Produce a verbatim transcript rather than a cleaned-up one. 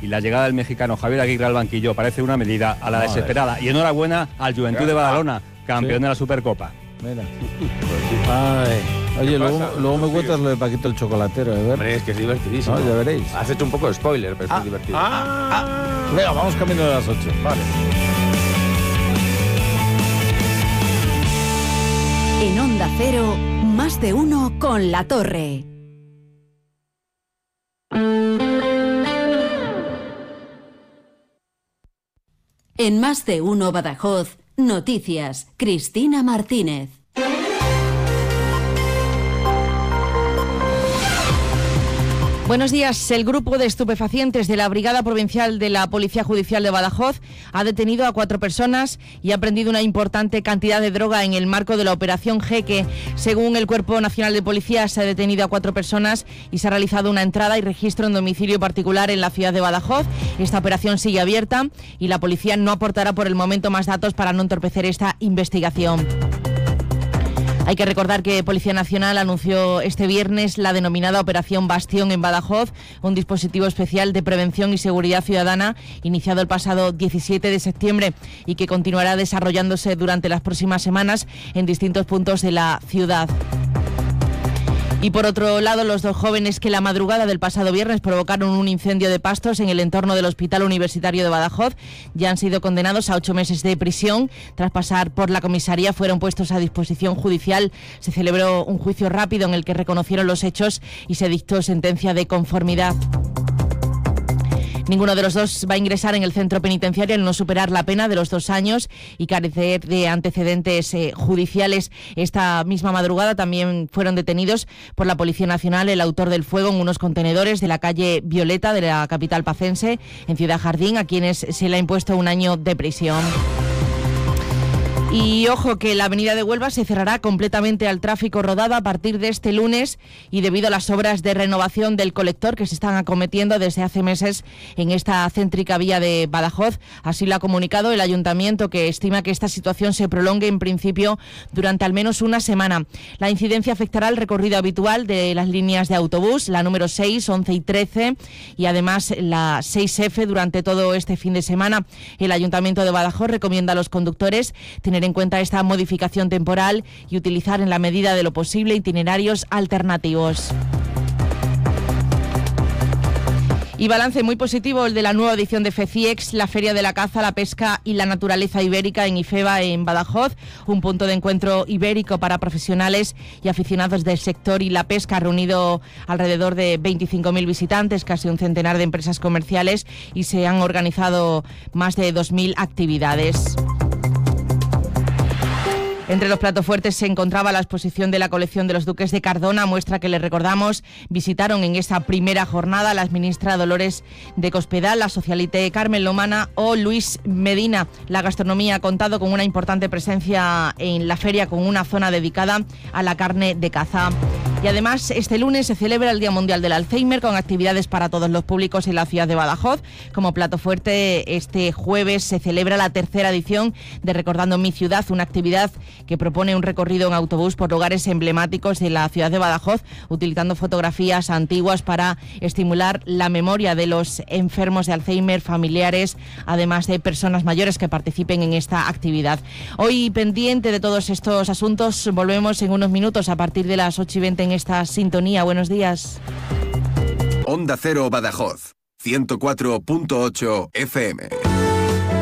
y la llegada del mexicano Javier Aguirre al banquillo parece una medida a la Madre. desesperada. Y enhorabuena al Juventud de Badalona, campeón Sí. de la Supercopa. Mira. Ay. Oye, luego, pasa? luego me Sí. cuentas lo de Paquito el chocolatero, ¿eh? Ver. Hombre, es que es divertidísimo. No, ya veréis. Has hecho un poco de spoiler, pero Ah, es muy divertido. Ah, venga, vamos camino de las ocho. Vale. En Onda Cero, más de uno con La Torre. En Más de uno Badajoz, noticias, Cristina Martínez. Buenos días. El grupo de estupefacientes de la Brigada Provincial de la Policía Judicial de Badajoz ha detenido a cuatro personas y ha prendido una importante cantidad de droga en el marco de la Operación Jeque. Según el Cuerpo Nacional de Policía, se ha detenido a cuatro personas y se ha realizado una entrada y registro en domicilio particular en la ciudad de Badajoz. Esta operación sigue abierta y la policía no aportará por el momento más datos para no entorpecer esta investigación. Hay que recordar que Policía Nacional anunció este viernes la denominada Operación Bastión en Badajoz, un dispositivo especial de prevención y seguridad ciudadana iniciado el pasado diecisiete de septiembre y que continuará desarrollándose durante las próximas semanas en distintos puntos de la ciudad. Y por otro lado, los dos jóvenes que la madrugada del pasado viernes provocaron un incendio de pastos en el entorno del Hospital Universitario de Badajoz ya han sido condenados a ocho meses de prisión. Tras pasar por la comisaría fueron puestos a disposición judicial. Se celebró un juicio rápido en el que reconocieron los hechos y se dictó sentencia de conformidad. Ninguno de los dos va a ingresar en el centro penitenciario al no superar la pena de los dos años y carecer de antecedentes eh, judiciales. Esta misma madrugada también fueron detenidos por la Policía Nacional el autor del fuego en unos contenedores de la calle Violeta de la capital pacense, en Ciudad Jardín, a quienes se le ha impuesto un año de prisión. Y ojo que la avenida de Huelva se cerrará completamente al tráfico rodado a partir de este lunes y debido a las obras de renovación del colector que se están acometiendo desde hace meses en esta céntrica vía de Badajoz. Así lo ha comunicado el ayuntamiento, que estima que esta situación se prolongue en principio durante al menos una semana. La incidencia afectará el recorrido habitual de las líneas de autobús, la número seis, once y trece y además la seis efe durante todo este fin de semana. El ayuntamiento de Badajoz recomienda a los conductores tener en cuenta esta modificación temporal y utilizar en la medida de lo posible itinerarios alternativos. Y balance muy positivo el de la nueva edición de FECIEX, la Feria de la Caza, la Pesca y la Naturaleza Ibérica en IFEBA, en Badajoz, un punto de encuentro ibérico para profesionales y aficionados del sector y la pesca. Ha reunido alrededor de veinticinco mil visitantes, casi un centenar de empresas comerciales y se han organizado más de dos mil actividades. Entre los platos fuertes se encontraba la exposición de la colección de los Duques de Cardona, muestra que les recordamos visitaron en esta primera jornada la exministra Dolores de Cospedal, la socialite Carmen Lomana o Luis Medina. La gastronomía ha contado con una importante presencia en la feria, con una zona dedicada a la carne de caza. Y además, este lunes se celebra el Día Mundial del Alzheimer con actividades para todos los públicos en la ciudad de Badajoz. Como plato fuerte, este jueves se celebra la tercera edición de Recordando mi Ciudad, una actividad que propone un recorrido en autobús por lugares emblemáticos de la ciudad de Badajoz, utilizando fotografías antiguas para estimular la memoria de los enfermos de Alzheimer, familiares, además de personas mayores que participen en esta actividad. Hoy, pendiente de todos estos asuntos, volvemos en unos minutos a partir de las ocho y veinte en esta sintonía. Buenos días. Onda Cero Badajoz, ciento cuatro punto ocho efe eme.